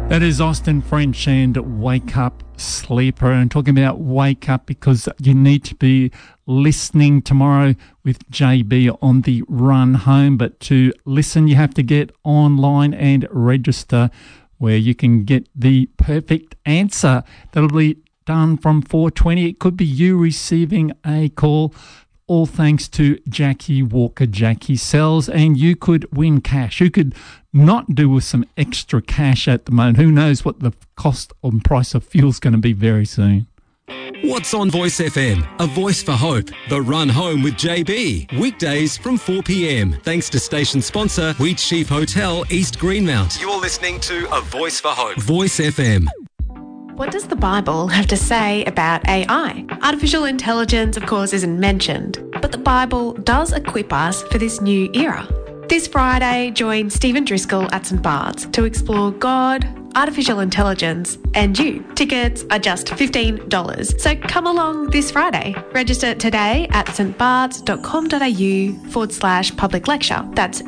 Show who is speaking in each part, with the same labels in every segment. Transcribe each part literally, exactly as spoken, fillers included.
Speaker 1: That is Austin French and Wake Up Sleeper. And talking about wake up, because you need to be listening tomorrow with J B on the run home. But to listen, you have to get online and register, where you can get the perfect answer. That'll be done from four twenty. It could be you receiving a call. All thanks to Jackie Walker, Jackie Sells, and you could win cash. You could not do with some extra cash at the moment. Who knows what the cost and price of fuel is going to be very soon.
Speaker 2: What's on Voice F M? A voice for hope. The Run Home with J B. Weekdays from four p.m. Thanks to station sponsor Wheatsheaf Hotel, East Greenmount. You're listening to A Voice for Hope. Voice F M.
Speaker 3: What does the Bible have to say about A I? Artificial intelligence, of course, isn't mentioned, but the Bible does equip us for this new era. This Friday, join Stephen Driscoll at St Bart's to explore God, artificial intelligence, and you. Tickets are just fifteen dollars, so come along this Friday. Register today at stbarts.com.au forward slash public lecture. That's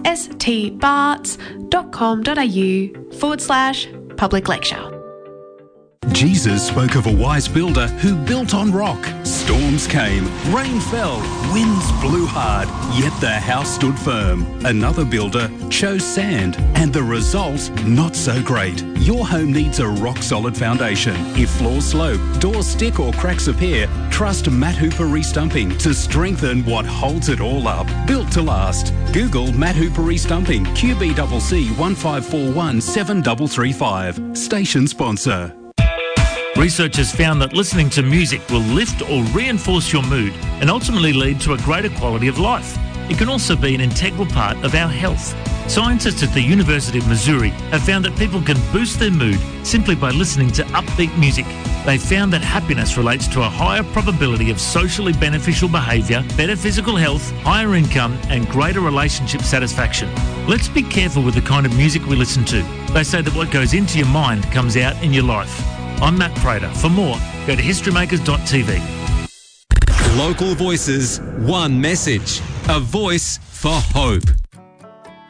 Speaker 3: stbarts.com.au forward slash public lecture.
Speaker 4: Jesus spoke of a wise builder who built on rock. Storms came, rain fell, winds blew hard, yet the house stood firm. Another builder chose sand, and the result, not so great. Your home needs a rock-solid foundation. If floors slope, doors stick or cracks appear, trust Matt Hooper Restumping to strengthen what holds it all up. Built to last. Google Matt Hooper Restumping, Q B C C one five four one seven three three five. Station sponsor.
Speaker 5: Research has found that listening to music will lift or reinforce your mood and ultimately lead to a greater quality of life. It can also be an integral part of our health. Scientists at the University of Missouri have found that people can boost their mood simply by listening to upbeat music. They found that happiness relates to a higher probability of socially beneficial behaviour, better physical health, higher income and greater relationship satisfaction. Let's be careful with the kind of music we listen to. They say that what goes into your mind comes out in your life. I'm Matt Prater. For more, go to history makers dot t v.
Speaker 2: Local voices, one message. A voice for hope.